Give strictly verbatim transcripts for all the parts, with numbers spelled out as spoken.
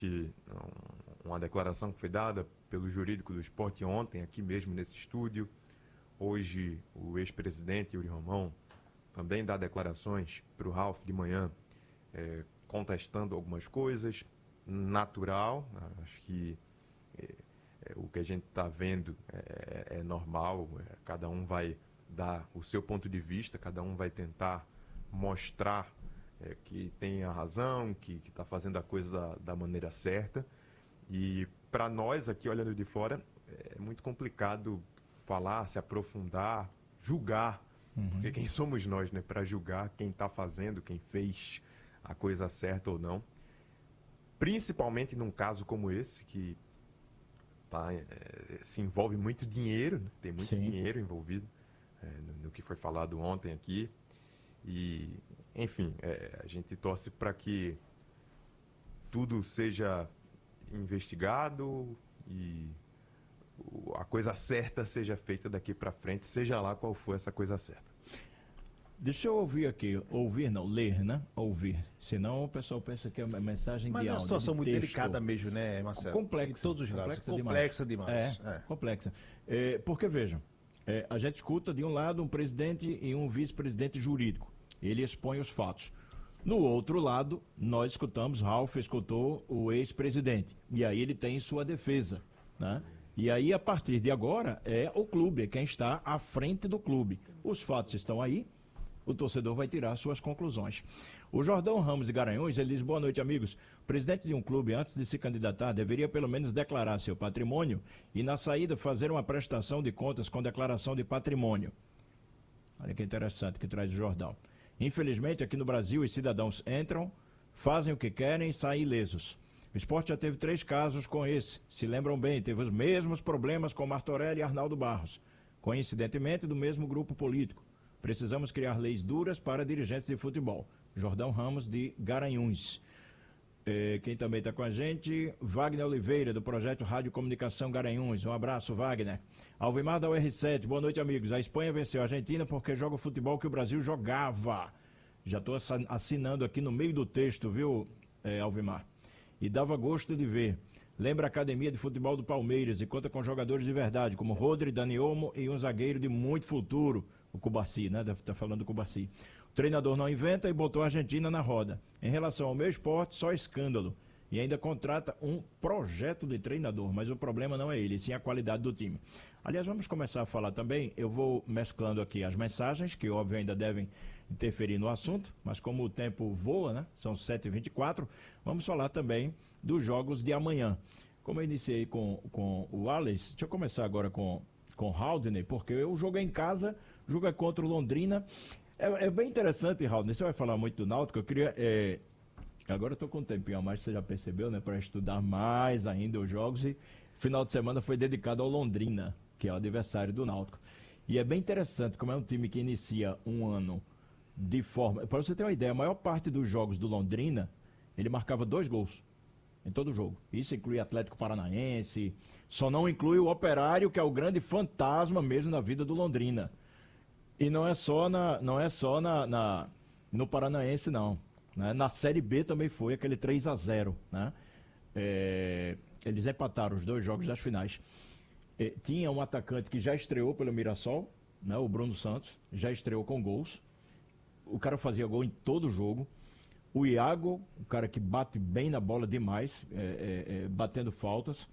que um, uma declaração que foi dada pelo jurídico do esporte ontem, aqui mesmo nesse estúdio. Hoje, o ex-presidente Yuri Romão também dá declarações para o Ralf de manhã, é, contestando algumas coisas. Natural, acho que é, é, o que a gente está vendo é, é normal, é, cada um vai dar o seu ponto de vista, cada um vai tentar mostrar é, que tem a razão, que está fazendo a coisa da, da maneira certa. E para nós aqui, olhando de fora, é muito complicado falar, se aprofundar, julgar, uhum. Porque quem somos nós, né, para julgar quem está fazendo, quem fez a coisa certa ou não. Principalmente num caso como esse, que tá, é, se envolve muito dinheiro, né? Tem muito Sim. dinheiro envolvido, é, no, no que foi falado ontem aqui. E, enfim, é, a gente torce para que tudo seja investigado e a coisa certa seja feita daqui para frente, seja lá qual for essa coisa certa. Deixa eu ouvir aqui, ouvir não, ler, né? Ouvir, senão o pessoal pensa que é uma mensagem Mas de áudio. Mas é uma situação muito texto. delicada mesmo, né, Marcelo? Complexa. Em todos os lados. Complexa, complexa demais. demais. É, é. complexa. É, porque, vejam, é, a gente escuta de um lado um presidente e um vice-presidente jurídico. Ele expõe os fatos. No outro lado, nós escutamos, Ralf escutou o ex-presidente. E aí ele tem sua defesa, né? E aí, a partir de agora, é o clube, é quem está à frente do clube. Os fatos estão aí, o torcedor vai tirar suas conclusões. O Jordão Ramos de Garanhuns, ele diz, boa noite, amigos. O presidente de um clube, antes de se candidatar, deveria pelo menos declarar seu patrimônio e, na saída, fazer uma prestação de contas com declaração de patrimônio. Olha que interessante que traz o Jordão. Infelizmente, aqui no Brasil, os cidadãos entram, fazem o que querem e saem ilesos. O esporte já teve três casos com esse. Se lembram bem, teve os mesmos problemas com Martorelli e Arnaldo Barros. Coincidentemente, do mesmo grupo político. Precisamos criar leis duras para dirigentes de futebol. Jordão Ramos, de Garanhuns. É, quem também está com a gente, Wagner Oliveira, do projeto Rádio Comunicação Garanhuns. Um abraço, Wagner. Alvimar da U R sete, boa noite, amigos. A Espanha venceu a Argentina porque joga o futebol que o Brasil jogava. Já estou assinando aqui no meio do texto, viu, é, Alvimar? E dava gosto de ver. Lembra a academia de futebol do Palmeiras e conta com jogadores de verdade, como Rodri, Dani Olmo e um zagueiro de muito futuro, o Cubarci, né? Deve estar falando do Cubarci. O treinador não inventa e botou a Argentina na roda. Em relação ao meu esporte, só escândalo. E ainda contrata um projeto de treinador, mas o problema não é ele, sim a qualidade do time. Aliás, vamos começar a falar também, eu vou mesclando aqui as mensagens, que óbvio ainda devem interferir no assunto, mas como o tempo voa, né? São sete e vinte e quatro, vamos falar também dos jogos de amanhã. Como eu iniciei com, com o Alex, deixa eu começar agora com, com o Haldney, porque o jogo é em casa, o jogo é contra o Londrina. É, é bem interessante, Haldney, você vai falar muito do Náutico, eu queria... É, agora eu tô com um tempinho a mais, você já percebeu, né? Para estudar mais ainda os jogos, e final de semana foi dedicado ao Londrina, que é o adversário do Náutico. E é bem interessante como é um time que inicia um ano de forma... Para você ter uma ideia, a maior parte dos jogos do Londrina, ele marcava dois gols em todo jogo. Isso inclui Atlético Paranaense, só não inclui o Operário, que é o grande fantasma mesmo na vida do Londrina. E não é só, na, não é só na, na, no Paranaense, não. Né? Na Série B também foi aquele três a zero. Né? É, eles empataram os dois jogos das finais. É, tinha um atacante que já estreou pelo Mirassol, né? O Bruno Santos, já estreou com gols. O cara fazia gol em todo jogo. O Iago, o cara que bate bem na bola demais, é, é, é, batendo faltas.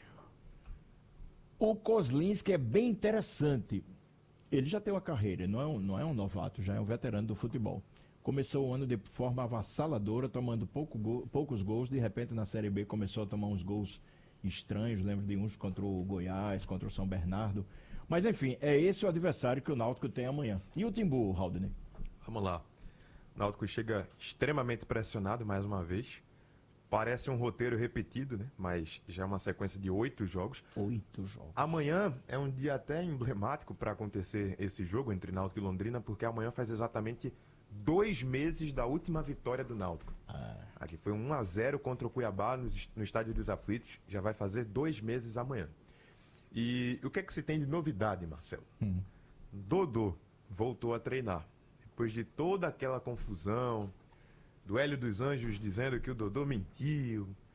O Kozlinski é bem interessante. Ele já tem uma carreira, não é um, não é um novato, já é um veterano do futebol. Começou o ano de forma avassaladora, tomando pouco gol, poucos gols. De repente, na Série B, começou a tomar uns gols estranhos. Lembro de uns contra o Goiás, contra o São Bernardo. Mas, enfim, é esse o adversário que o Náutico tem amanhã. E o Timbu, Haldney? Vamos lá. O Náutico chega extremamente pressionado mais uma vez. Parece um roteiro repetido, né? Mas já é uma sequência de oito jogos. Oito jogos. Amanhã é um dia até emblemático para acontecer esse jogo entre Náutico e Londrina, porque amanhã faz exatamente dois meses da última vitória do Náutico. Ah. Aqui foi um a zero contra o Cuiabá no, no Estádio dos Aflitos. Já vai fazer dois meses amanhã. E o que é que se tem de novidade, Marcelo? Hum. Dodô voltou a treinar. Depois de toda aquela confusão, do Hélio dos Anjos dizendo que o Dodô mentiu,